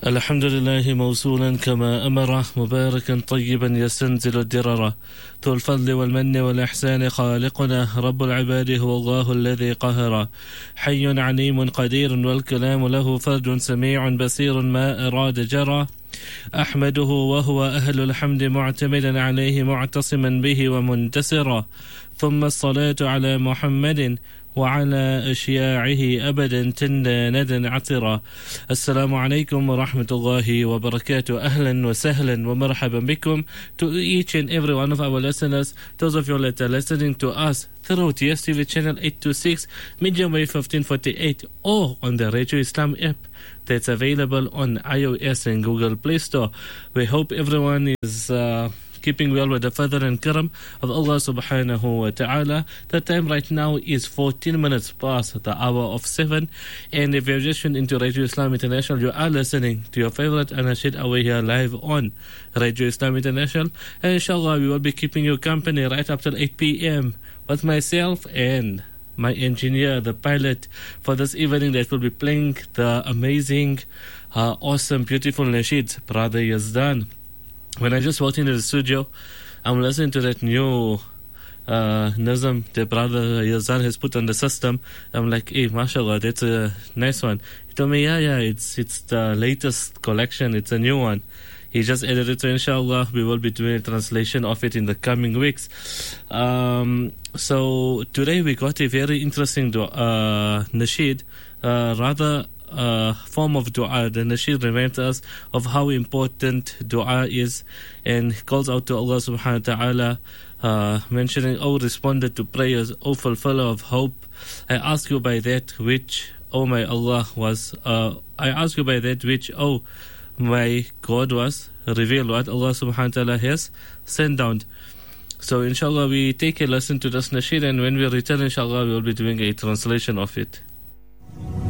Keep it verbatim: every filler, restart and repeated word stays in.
الحمد لله موصولا كما أمر مباركا طيبا يستنزل الدرر ذو الفضل والمن والإحسان خالقنا رب العباد هو الله الذي قهر حي عليم قدير والكلام له فرج سميع بصير ما أراد جرى أحمده وهو أهل الحمد معتمدا عليه معتصما به ومنتصرا ثم الصلاة على محمد وعلى أشياعه أبدا تندى ندى عطرا. السلام عليكم ورحمة الله وبركاته. أهلا وسهلا ومرحبا بكم to each and every one of our listeners. Those of you that are listening to us through T S T V channel eight two six, medium wave fifteen forty-eight, or on the Radio Islam app that's available on iOS and Google Play Store. We hope everyone is uh, keeping well with the fadl and karam of Allah subhanahu wa ta'ala. The time right now is fourteen minutes past the hour of seven. And if you're just tuned into Radio Islam International, you are listening to your favorite Anashid Away here live on Radio Islam International. And inshallah, we will be keeping you company right up till eight p.m. with myself and my engineer, the pilot for this evening, that will be playing the amazing, uh, awesome, beautiful nasheeds, Brother Yazdan. When I just walked into the studio, I'm listening to that new uh, Nazam that Brother Yazdan has put on the system. I'm like, hey, mashallah, that's a nice one. He told me, yeah, yeah, it's it's the latest collection. It's a new one. He just edited it, so inshallah, we will be doing a translation of it in the coming weeks. Um, so today we got a very interesting dua, uh, nasheed, uh, rather Uh, form of dua. The nasheed reminds us of how important dua is and calls out to Allah subhanahu wa ta'ala, uh, mentioning, O responded to prayers, O fulfiller of hope, I ask you by that which, O my Allah was, uh, I ask you by that which, O my God was, reveal what Allah subhanahu wa ta'ala has sent down. So inshallah we take a listen to this nasheed, and when we return inshallah we will be doing a translation of it.